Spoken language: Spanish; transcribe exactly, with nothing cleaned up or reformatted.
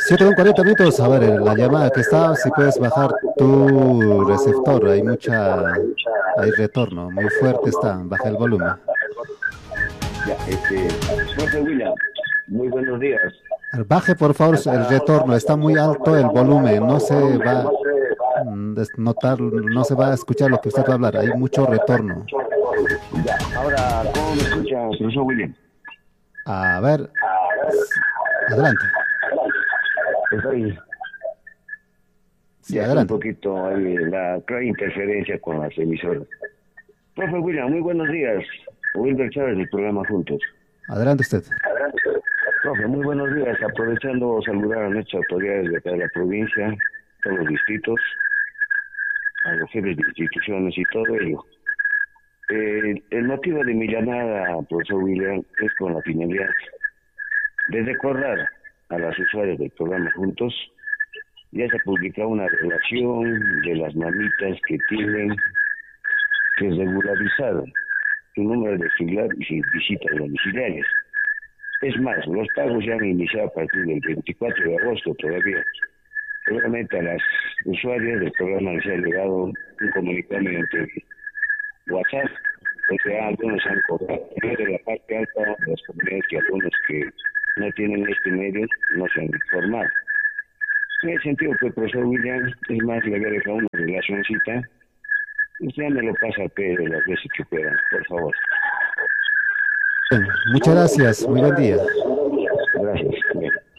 siete con cuarenta minutos. A ver, la llamada que está, si puedes bajar tu receptor, hay mucha, hay retorno, muy fuerte está, baja el volumen. Ya, este, profe William, muy buenos días. Baje por favor el Acá, retorno, está muy alto el volumen, no se va mm, des- notar, no se va a escuchar lo que usted va a hablar, hay mucho retorno. ya, ahora, ¿cómo me escucha, profesor William? A ver, s- adelante, Estoy, sí, ya está un adelante, poquito ahí la clara interferencia con las emisoras. Profe William, muy buenos días. Wilber Chávez del programa Juntos. adelante usted. Profe, muy buenos días. Aprovechando saludar a nuestras autoridades de acá de la provincia, todos los distritos, a los jefes de instituciones y todo ello. Eh, el motivo de mi llamada, profesor William, es con la finalidad de recordar a las usuarias del programa Juntos. Ya se publicó una relación de las mamitas que tienen que regularizar su número de fila- visitas domiciliarias. Es más, los pagos ya han iniciado a partir del veinticuatro de agosto todavía. Seguramente a las usuarias del programa les ha llegado un comunicado mediante WhatsApp, porque algunos han cobrado de la parte alta de las comunidades y algunos que no tienen este medio no se han informado. En el sentido que el profesor William, es más, le había dejado una relacioncita, usted me lo pasa a Pedro las veces que pueda, por favor. Bien, muchas gracias, muy buen día. Gracias. Bien.